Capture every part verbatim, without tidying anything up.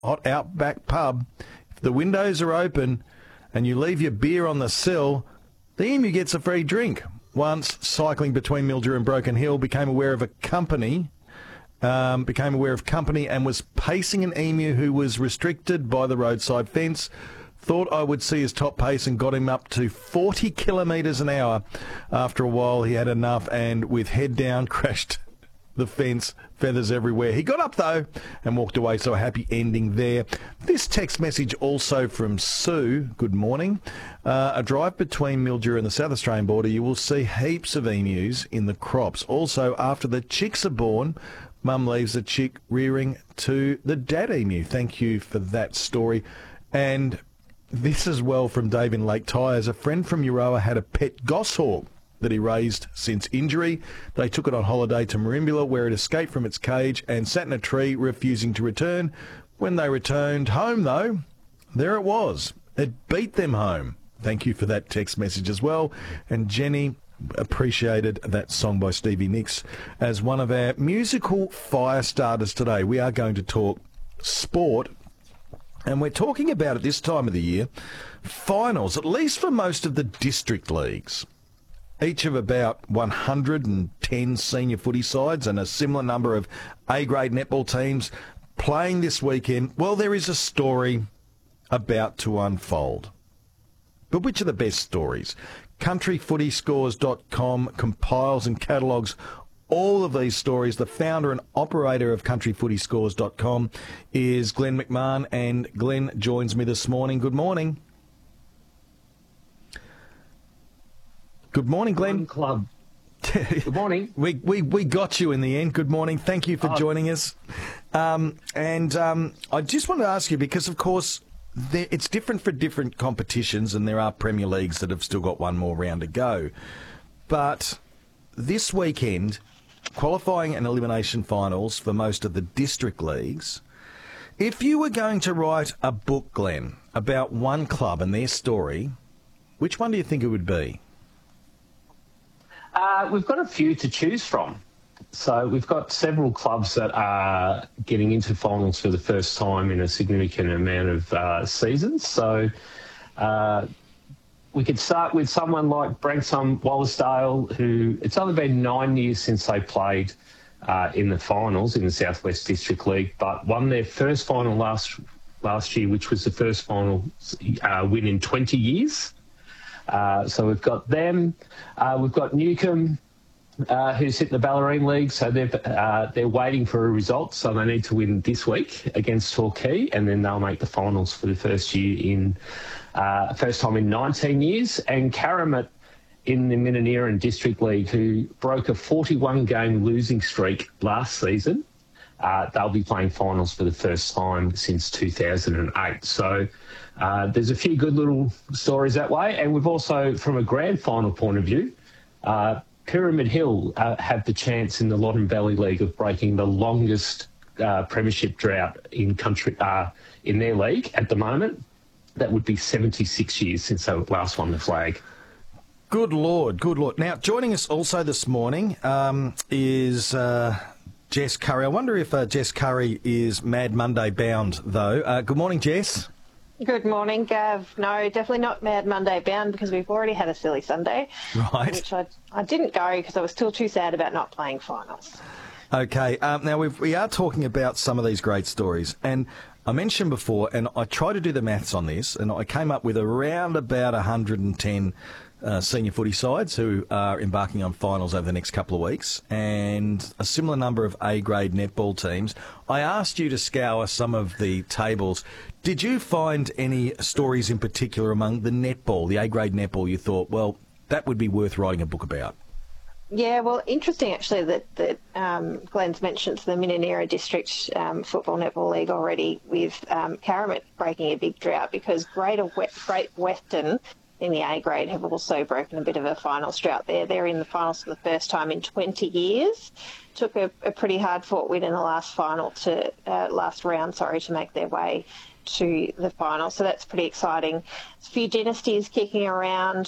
hot outback pub, if the windows are open and you leave your beer on the sill, the emu gets a free drink. Once, cycling between Mildura and Broken Hill, became aware of a company, um, became aware of company and was pacing an emu who was restricted by the roadside fence. Thought I would see his top pace and got him up to forty kilometres an hour. After a while, he had enough and, with head down, crashed the fence, feathers everywhere. He got up, though, and walked away, so a happy ending there. This text message also from Sue. Good morning. Uh, a drive between Mildura and the South Australian border, you will see heaps of emus in the crops. Also, after the chicks are born, Mum leaves the chick rearing to the dad emu. Thank you for that story. And this as well from Dave in Lake Tyers. A friend from Euroa had a pet goshawk that he raised since injury. They took it on holiday to Merimbula, where it escaped from its cage and sat in a tree, refusing to return. When they returned home, though, there it was. It beat them home. Thank you for that text message as well. And Jenny appreciated that song by Stevie Nicks as one of our musical fire starters today. We are going to talk sport, and we're talking about, at this time of the year, finals, at least for most of the district leagues. Each of about one hundred ten senior footy sides and a similar number of A-grade netball teams playing this weekend. Well, there is a story about to unfold. But which are the best stories? country footy scores dot com compiles and catalogues all of these stories. The founder and operator of country footy scores dot com is Glenn McMahon, and Glenn joins me this morning. Good morning. Good morning, Glenn. Club. Good morning. we, we we got you in the end. Good morning. Thank you for oh. joining us. Um, and um, I just want to ask you, because, of course, there, it's different for different competitions, and there are Premier Leagues that have still got one more round to go. But this weekend, qualifying and elimination finals for most of the district leagues. If you were going to write a book, Glenn, about one club and their story, which one do you think it would be? Uh, we've got a few to choose from. So we've got several clubs that are getting into finals for the first time in a significant amount of uh, seasons. So uh, we could start with someone like Branksome Wallasdale, who it's only been nine years since they played uh, in the finals in the South West District League, but won their first final last last year, which was the first final uh, win in twenty years. Uh, so we've got them. Uh, we've got Newcombe, uh, who's hit the Ballerine League. So they're uh, they're waiting for a result. So they need to win this week against Torquay, and then they'll make the finals for the first year in uh, first time in nineteen years. And Karamat in the Minineran District League, who broke a forty-one game losing streak last season. Uh, they'll be playing finals for the first time since two thousand eight. So uh, there's a few good little stories that way. And we've also, from a grand final point of view, uh, Pyramid Hill uh, have the chance in the Loddon Valley League of breaking the longest uh, premiership drought in country uh, in their league at the moment. That would be seventy-six years since they last won the flag. Good Lord, good Lord. Now, joining us also this morning um, is... Uh Jess Curry. I wonder if uh, Jess Curry is Mad Monday bound, though. Uh, good morning, Jess. Good morning, Gav. No, definitely not Mad Monday bound, because we've already had a silly Sunday. Right. Which I, I didn't go because I was still too sad about not playing finals. Okay. Um, now, we've, we are talking about some of these great stories. And I mentioned before, and I tried to do the maths on this, and I came up with around about one hundred ten Uh, senior footy sides who are embarking on finals over the next couple of weeks, and a similar number of A-grade netball teams. I asked you to scour some of the tables. Did you find any stories in particular among the netball, the A-grade netball, you thought, well, that would be worth writing a book about? Yeah, well, interesting actually that, that um, Glenn's mentioned the Mininera District um, Football Netball League already, with um, Karamat breaking a big drought, because Greater West, Great Western in the A grade have also broken a bit of a finals drought there. They're in the finals for the first time in twenty years. Took a, a pretty hard-fought win in the last final to uh, last round, sorry, to make their way to the final. So that's pretty exciting. A few dynasties kicking around.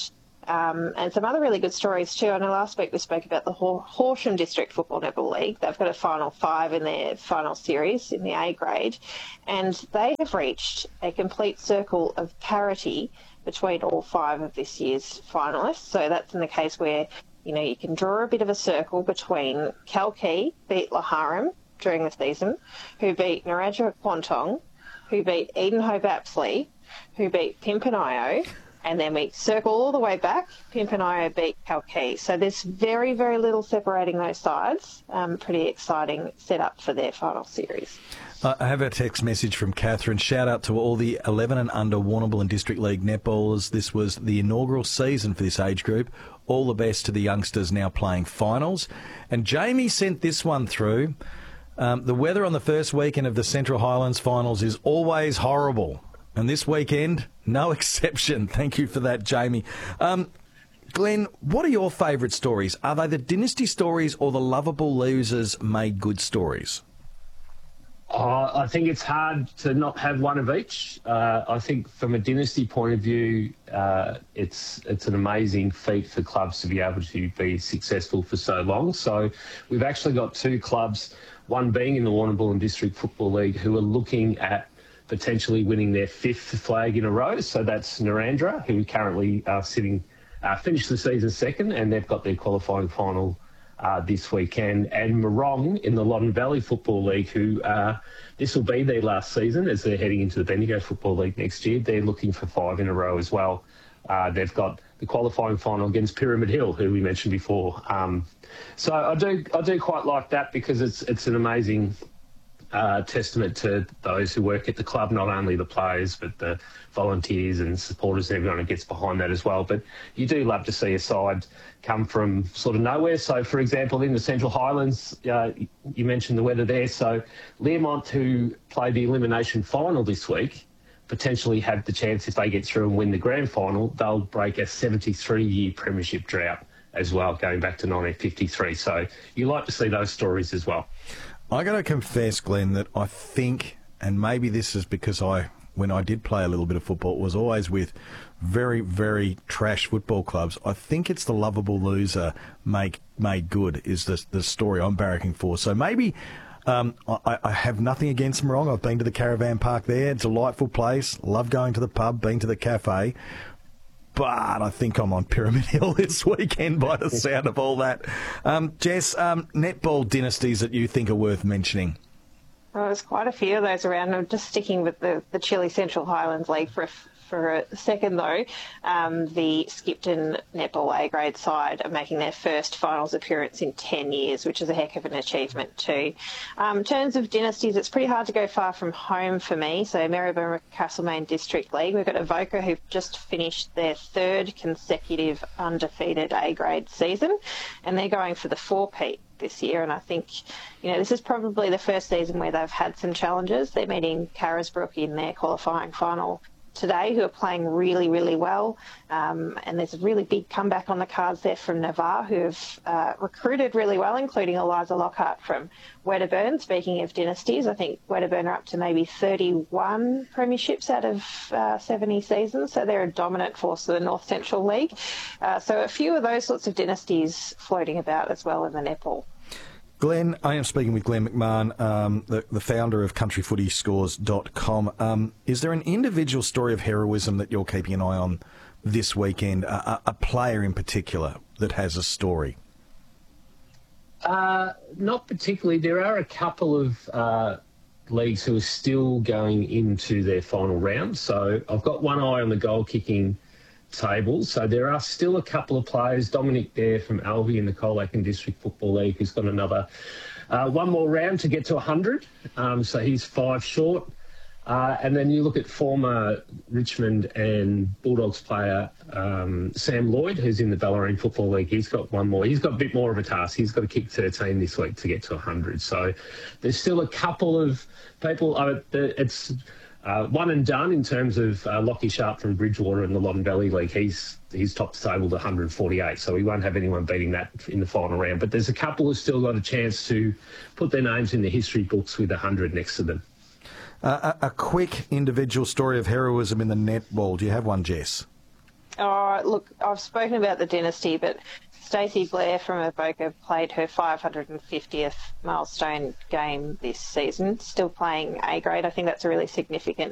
Um, and some other really good stories too. I know last week we spoke about the Haw- Horsham District Football Netball League. They've got a final five in their final series in the A grade, and they have reached a complete circle of parity between all five of this year's finalists. So that's in the case where, you know, you can draw a bit of a circle between Kalkee beat Laharam during the season, who beat Narrandera Quantong, who beat Eden Hope Apsley, who beat Pimpernio, and then we circle all the way back. Pimpernio beat Kalkee. So there's very, very little separating those sides. Um, pretty exciting setup for their final series. Uh, I have a text message from Catherine. Shout out to all the eleven and under Warrnambool and District League netballers. This was the inaugural season for this age group. All the best to the youngsters now playing finals. And Jamie sent this one through. Um, the weather on the first weekend of the Central Highlands finals is always horrible. And this weekend, no exception. Thank you for that, Jamie. Um, Glenn, what are your favourite stories? Are they the dynasty stories or the lovable losers made good stories? Uh, I think it's hard to not have one of each. Uh, I think from a dynasty point of view, uh, it's it's an amazing feat for clubs to be able to be successful for so long. So we've actually got two clubs, one being in the Warrnambool and District Football League, who are looking at potentially winning their fifth flag in a row. So that's Narrandera, who currently are sitting, uh, finished the season second, and they've got their qualifying final uh, this weekend. And Morong in the Loddon Valley Football League, who uh, this will be their last season as they're heading into the Bendigo Football League next year. They're looking for five in a row as well. Uh, they've got the qualifying final against Pyramid Hill, who we mentioned before. Um, so I do I do quite like that because it's it's an amazing Uh, testament to those who work at the club, not only the players, but the volunteers and supporters and everyone who gets behind that as well. But you do love to see a side come from sort of nowhere. So, for example, in the Central Highlands, uh, you mentioned the weather there. So Learmont, who played the elimination final this week, potentially have the chance, if they get through and win the grand final, they'll break a seventy-three-year premiership drought as well, going back to nineteen fifty-three. So you like to see those stories as well. I got to confess, Glenn, that I think, and maybe this is because I, when I did play a little bit of football, it was always with very, very trash football clubs. I think it's the lovable loser make, made good is the, the story I'm barracking for. So maybe um, I, I have nothing against Morong. I've been to the caravan park there. Delightful place. Love going to the pub, been to the cafe. But I think I'm on Pyramid Hill this weekend by the sound of all that. Um, Jess, um, netball dynasties that you think are worth mentioning? Well, there's quite a few of those around. I'm just sticking with the, the Chile Central Highlands League for a, for a second, though. Um, the Skipton Netball A-grade side are making their first finals appearance in ten years, which is a heck of an achievement too. Um, in terms of dynasties, it's pretty hard to go far from home for me. So Maryborough Castlemaine District League, we've got Avoca, who've just finished their third consecutive undefeated A-grade season, and they're going for the four-peat this year. And I think, you know, this is probably the first season where they've had some challenges. They're meeting Carisbrook in their qualifying final today, who are playing really, really well. Um, and there's a really big comeback on the cards there from Navarre, who have uh, recruited really well, including Eliza Lockhart from Wedderburn. Speaking of dynasties, I think Wedderburn are up to maybe thirty-one premierships out of uh, seventy seasons, so they're a dominant force of the North Central League. Uh, so a few of those sorts of dynasties floating about as well in the netball. Glenn, I am speaking with Glenn McMahon, um, the, the founder of country footy scores dot com. Um, is there an individual story of heroism that you're keeping an eye on this weekend, a, a player in particular that has a story? Uh, not particularly. There are a couple of uh, leagues who are still going into their final round. So I've got one eye on the goal kicking table. So there are still a couple of players. Dominic Dare from Alvey in the Colac District Football League, who's got another uh, one more round to get to one hundred. Um, so he's five short. Uh, and then you look at former Richmond and Bulldogs player um, Sam Lloyd, who's in the Bellarine Football League. He's got one more. He's got a bit more of a task. He's got to kick thirteen this week to get to one hundred. So there's still a couple of people. Uh, it's uh, one and done in terms of uh, Lockie Sharp from Bridgewater in the Loddon Valley League. He's he's top disabled one hundred forty-eight, so we won't have anyone beating that in the final round. But there's a couple who've still got a chance to put their names in the history books with one hundred next to them. Uh, a, a quick individual story of heroism in the netball. Do you have one, Jess? Oh, look, I've spoken about the dynasty, but Stacey Blair from Avoca played her five hundred fiftieth milestone game this season, still playing A grade. I think that's a really significant